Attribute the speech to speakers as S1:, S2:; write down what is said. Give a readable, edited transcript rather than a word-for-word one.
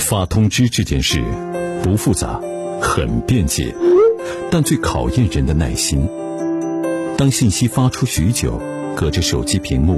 S1: 发通知这件事不复杂，很便捷，但最考验人的耐心。当信息发出许久，隔着手机屏幕